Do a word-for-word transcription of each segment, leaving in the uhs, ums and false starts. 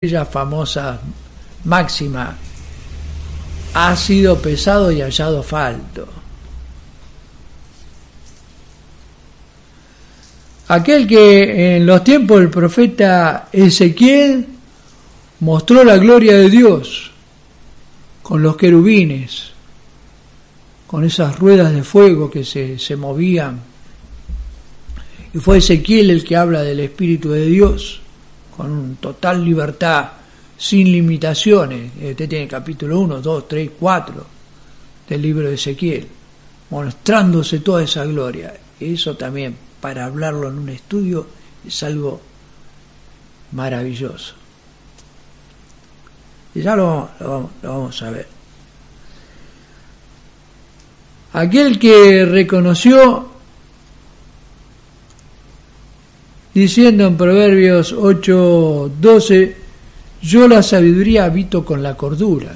aquella famosa máxima: ha sido pesado y hallado falto. Aquel que en los tiempos del profeta Ezequiel mostró la gloria de Dios con los querubines, con esas ruedas de fuego que se, se movían. Y fue Ezequiel el que habla del Espíritu de Dios con total libertad, sin limitaciones. Este tiene capítulo uno, dos, tres, cuatro del libro de Ezequiel, mostrándose toda esa gloria. Eso también, para hablarlo en un estudio, es algo maravilloso. Y ya lo, lo, lo vamos a ver. Aquel que reconoció, diciendo en Proverbios ocho doce, yo la sabiduría habito con la cordura.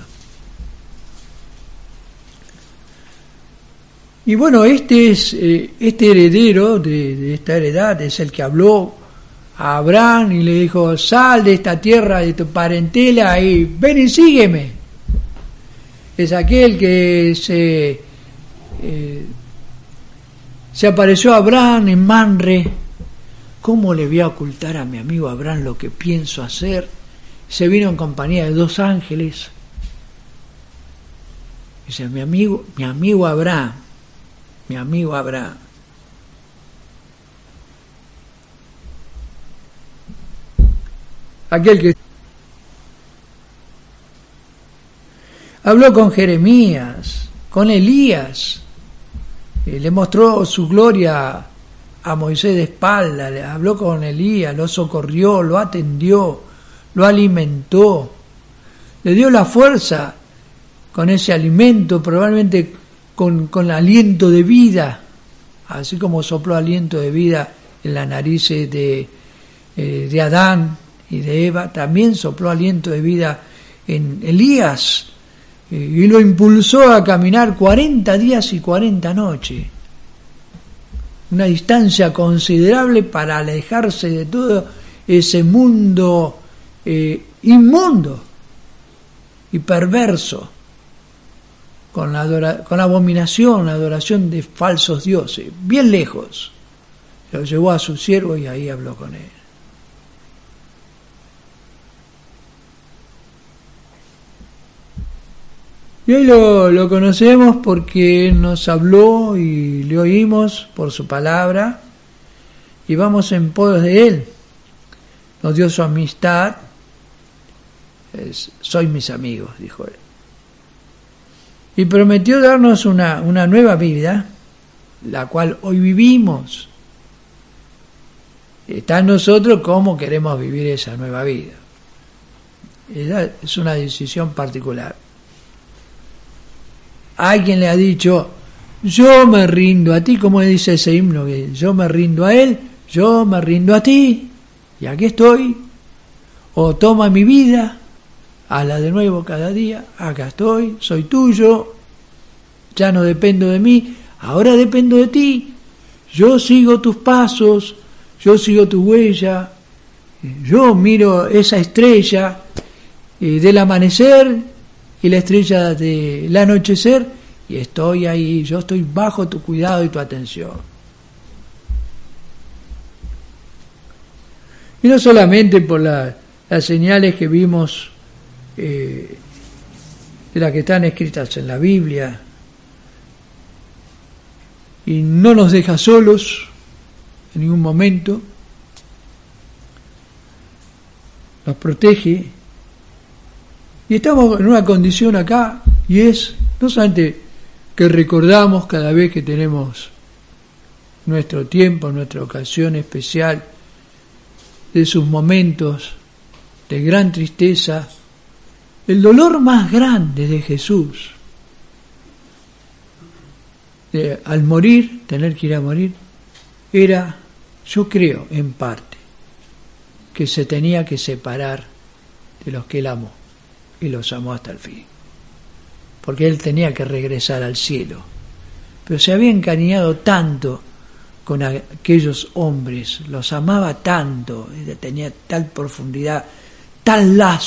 Y bueno, este es eh, este heredero de, de esta heredad es el que habló a Abraham y le dijo: sal de esta tierra, de tu parentela, y ven y sígueme. Es aquel que se eh, se apareció a Abraham en Manre. ¿Cómo le voy a ocultar a mi amigo Abraham lo que pienso hacer? Se vino en compañía de dos ángeles. Dice: mi amigo, mi amigo Abraham, mi amigo Abraham. Aquel que habló con Jeremías, con Elías, y le mostró su gloria a Moisés de espalda, le habló con Elías, lo socorrió, lo atendió, lo alimentó, le dio la fuerza con ese alimento, probablemente con, con aliento de vida, así como sopló aliento de vida en la nariz de, eh, de Adán y de Eva, también sopló aliento de vida en Elías, eh, y lo impulsó a caminar cuarenta días y cuarenta noches. Una distancia considerable para alejarse de todo ese mundo eh, inmundo y perverso, con la, adora, con la abominación, la adoración de falsos dioses, bien lejos. Lo llevó a su siervo y ahí habló con él. Y hoy lo, lo conocemos porque nos habló y le oímos por su palabra y vamos en pos de él. Nos dio su amistad. Es, soy mis amigos, dijo él. Y prometió darnos una, una nueva vida, la cual hoy vivimos. Está en nosotros cómo queremos vivir esa nueva vida. Esa es una decisión particular. Alguien le ha dicho: yo me rindo a ti, como dice ese himno, que yo me rindo a él, yo me rindo a ti, y aquí estoy. O toma mi vida, hazla de nuevo cada día, acá estoy, soy tuyo, ya no dependo de mí, ahora dependo de ti, yo sigo tus pasos, yo sigo tu huella, yo miro esa estrella eh, del amanecer y la estrella del anochecer, y estoy ahí, yo estoy bajo tu cuidado y tu atención. Y no solamente por la, las señales que vimos, eh, de las que están escritas en la Biblia, y no nos deja solos en ningún momento, nos protege. Y estamos en una condición acá, y es no solamente que recordamos cada vez que tenemos nuestro tiempo, nuestra ocasión especial, de sus momentos de gran tristeza, el dolor más grande de Jesús, de, al morir, tener que ir a morir, era, yo creo, en parte, que se tenía que separar de los que él amó. Y los amó hasta el fin, porque él tenía que regresar al cielo, pero se había encariñado tanto con aquellos hombres, los amaba tanto, tenía tal profundidad tal lazo